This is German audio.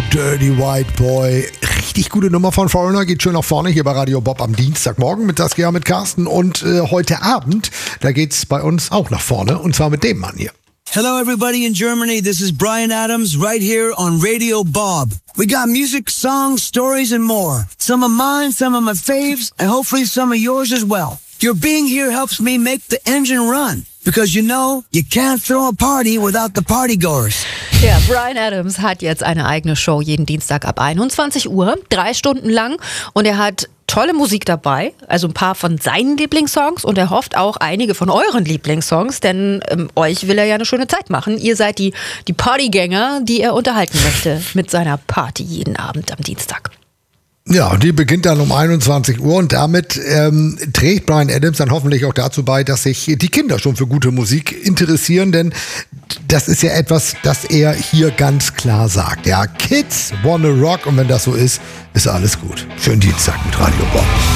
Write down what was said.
Dirty White Boy. Richtig gute Nummer von Foreigner, geht schön nach vorne hier bei Radio Bob am Dienstagmorgen mit Saskia, mit Carsten. Und heute Abend, da geht's bei uns auch nach vorne, und zwar mit dem Mann hier. Hello everybody in Germany, this is Bryan Adams right here on Radio Bob. We got music, songs, stories and more. Some of mine, some of my faves, and hopefully some of yours as well. Your being here helps me make the engine run. Because you know, you can't throw a party without the partygoers. Ja, Bryan Adams hat jetzt eine eigene Show jeden Dienstag ab 21 Uhr, 3 Stunden lang. Und er hat tolle Musik dabei, also ein paar von seinen Lieblingssongs. Und er hofft auch einige von euren Lieblingssongs, denn euch will er ja eine schöne Zeit machen. Ihr seid die Partygänger, die er unterhalten möchte mit seiner Party jeden Abend am Dienstag. Ja, die beginnt dann um 21 Uhr und damit trägt Bryan Adams dann hoffentlich auch dazu bei, dass sich die Kinder schon für gute Musik interessieren, denn das ist ja etwas, das er hier ganz klar sagt. Ja, Kids wanna rock, und wenn das so ist, ist alles gut. Schönen Dienstag mit Radio Bob.